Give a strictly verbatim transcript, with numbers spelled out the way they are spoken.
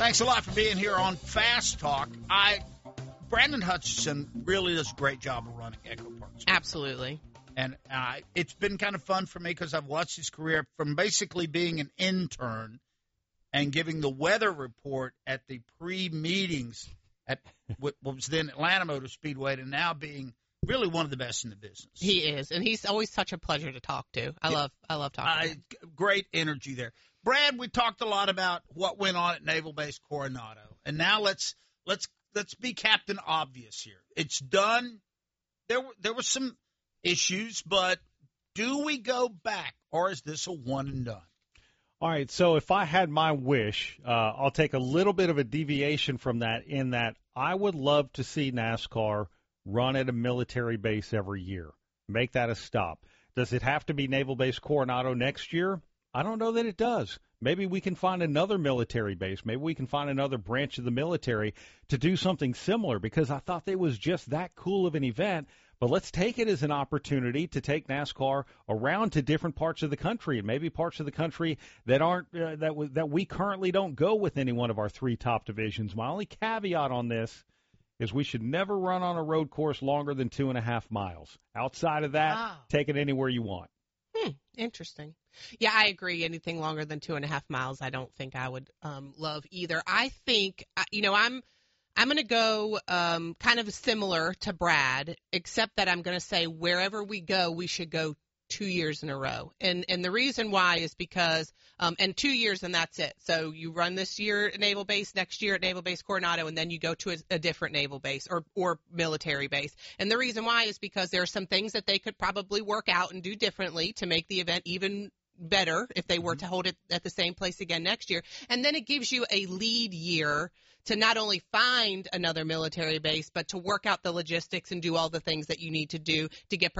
Thanks a lot for being here on Fast Talk. I, Brandon Hutchison really does a great job of running Echo Park. Absolutely. And uh, it's been kind of fun for me because I've watched his career from basically being an intern and giving the weather report at the pre-meetings at what was then Atlanta Motor Speedway to now being really one of the best in the business. He is, and he's always such a pleasure to talk to. I yeah. love I love talking to him. Uh, great energy there. Brad, we talked a lot about what went on at Naval Base Coronado, and now let's let's let's be Captain Obvious here. It's done. There were there were some issues, but do we go back, or is this a one and done? All right, so if I had my wish, uh, I'll take a little bit of a deviation from that in that I would love to see NASCAR run at a military base every year. Make that a stop. Does it have to be Naval Base Coronado next year? I don't know that it does. Maybe we can find another military base. Maybe we can find another branch of the military to do something similar because I thought it was just that cool of an event. But let's take it as an opportunity to take NASCAR around to different parts of the country and maybe parts of the country that aren't uh, that w- that we currently don't go with any one of our three top divisions. My only caveat on this is we should never run on a road course longer than two and a half miles. Outside of that, wow. take it anywhere you want. Hmm, interesting. Yeah, I agree. Anything longer than two and a half miles, I don't think I would um, love either. I think, you know, I'm I'm going to go um, kind of similar to Brad, except that I'm going to say wherever we go, we should go two years in a row. And and the reason why is because, um, and two years and that's it. So you run this year at Naval Base, next year at Naval Base Coronado, and then you go to a, a different naval base or, or military base. And the reason why is because there are some things that they could probably work out and do differently to make the event even better if they were to hold it at the same place again next year. And then it gives you a lead year to not only find another military base, but to work out the logistics and do all the things that you need to do to get